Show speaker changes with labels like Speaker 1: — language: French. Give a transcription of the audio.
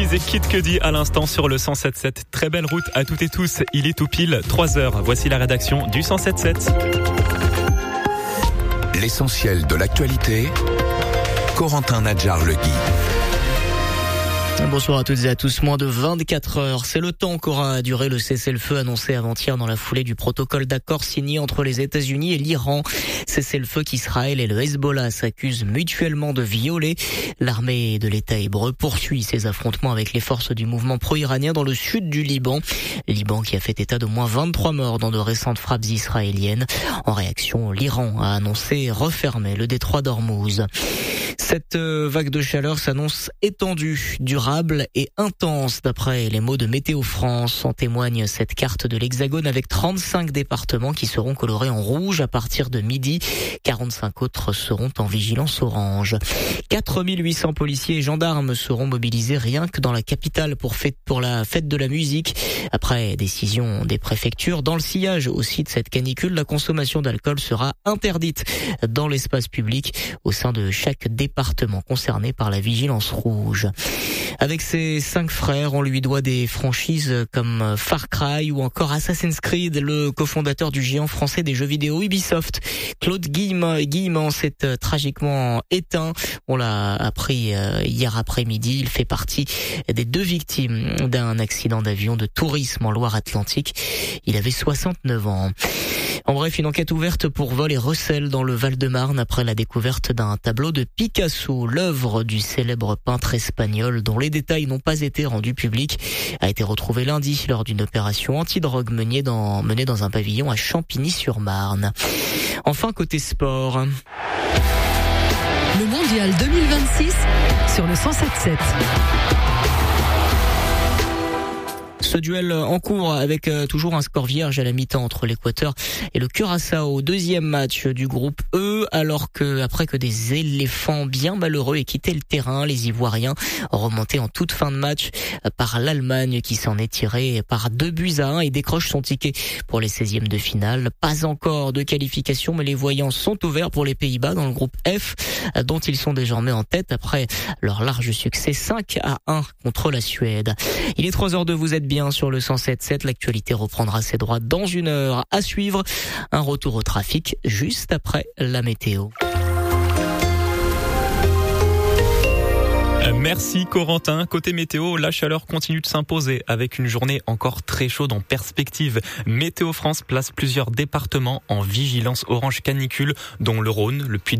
Speaker 1: Keys et Kid Cudi à l'instant sur le 107.7. Très belle route à toutes et tous. Il est tout pile 3h. Voici la rédaction du 107.7.
Speaker 2: L'essentiel de l'actualité, Corentin Nadjar-Legui.
Speaker 3: Bonsoir à toutes et à tous. Moins de 24 heures. C'est le temps qu'aura duré le cessez-le-feu annoncé avant-hier dans la foulée du protocole d'accord signé entre les États-Unis et l'Iran. Cessez-le-feu qu'Israël et le Hezbollah s'accusent mutuellement de violer. L'armée de l'État hébreu poursuit ses affrontements avec les forces du mouvement pro-iranien dans le sud du Liban. Liban qui a fait état de moins 23 morts dans de récentes frappes israéliennes. En réaction, l'Iran a annoncé refermer le détroit d'Ormuz. Cette vague de chaleur s'annonce étendue, durable et intense d'après les mots de Météo France. En témoigne cette carte de l'Hexagone avec 35 départements qui seront colorés en rouge à partir de midi. 45 autres seront en vigilance orange. 4800 policiers et gendarmes seront mobilisés rien que dans la capitale pour la fête de la musique. Après décision des préfectures, dans le sillage aussi de cette canicule, la consommation d'alcool sera interdite dans l'espace public au sein de chaque département concerné par la vigilance rouge. Avec ses 5 frères, on lui doit des franchises comme Far Cry ou encore Assassin's Creed. Le cofondateur du géant français des jeux vidéo Ubisoft, Claude Guillemant, s'est tragiquement éteint. On l'a appris hier après-midi. Il fait partie des 2 victimes d'un accident d'avion de tourisme en Loire-Atlantique. Il avait 69 ans. En bref, une enquête ouverte pour vol et recel dans le Val-de-Marne après la découverte d'un tableau de Picasso, l'œuvre du célèbre peintre espagnol dont les détails n'ont pas été rendus publics, a été retrouvé lundi lors d'une opération antidrogue menée dans un pavillon à Champigny-sur-Marne. Enfin, côté sport.
Speaker 4: Le Mondial 2026 sur le 107.7.
Speaker 3: Ce duel en cours avec toujours un score vierge à la mi-temps entre l'Équateur et le Curaçao. 2e match du groupe E, alors que après que des éléphants bien malheureux aient quitté le terrain, les Ivoiriens remontés en toute fin de match par l'Allemagne qui s'en est tirée par 2-1 et décroche son ticket pour les 16e de finale. Pas encore de qualification, mais les voyants sont ouverts pour les Pays-Bas dans le groupe F, dont ils sont désormais en tête après leur large succès 5-1 contre la Suède. Il est 3h02, vous êtes bien sur le 107.7. L'actualité reprendra ses droits dans 1 heure. À suivre, un retour au trafic juste après la météo.
Speaker 1: Merci Corentin. Côté météo, la chaleur continue de s'imposer avec une journée encore très chaude en perspective. Météo France place plusieurs départements en vigilance orange canicule, dont le Rhône, le Puy